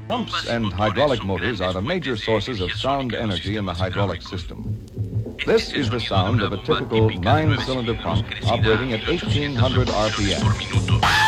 Pumps and hydraulic motors are the major sources of sound energy in the hydraulic system. This is the sound of a typical 9-cylinder pump operating at 1,800 RPM.